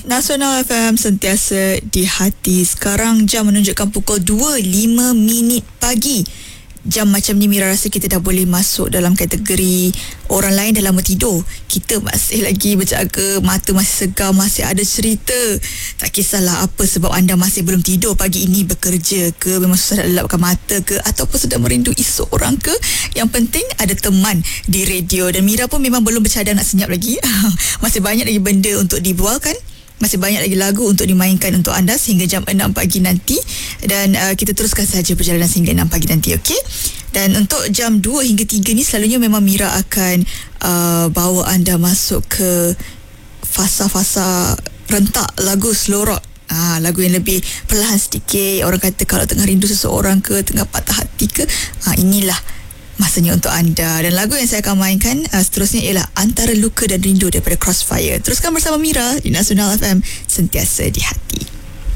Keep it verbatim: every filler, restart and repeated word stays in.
Nasional F M sentiasa di hati. Sekarang jam menunjukkan pukul dua lima minit pagi. Jam macam ni Mira rasa kita dah boleh masuk dalam kategori orang lain dah lama tidur. Kita masih lagi berjaga, mata masih segar, masih ada cerita. Tak kisahlah apa sebab anda masih belum tidur pagi ini, bekerja ke, memang susah nak lelapkan mata ke, ataupun sedang merindui seorang ke. Yang penting ada teman di radio. Dan Mira pun memang belum bercadang nak senyap lagi. Masih banyak lagi benda untuk dibualkan. Masih banyak lagi lagu untuk dimainkan untuk anda sehingga jam enam pagi nanti. Dan uh, kita teruskan saja perjalanan sehingga enam pagi nanti, okey? Dan untuk jam dua hingga tiga ni selalunya memang Mira akan uh, bawa anda masuk ke fasa-fasa rentak lagu slow rock. Ah, lagu yang lebih perlahan sedikit. Orang kata kalau tengah rindu seseorang ke, tengah patah hati ke, ah, inilah masanya untuk anda. Dan lagu yang saya akan mainkan uh, seterusnya ialah Antara Luka dan Rindu daripada Crossfire. Teruskan bersama Mira di Nasional F M, sentiasa di hati.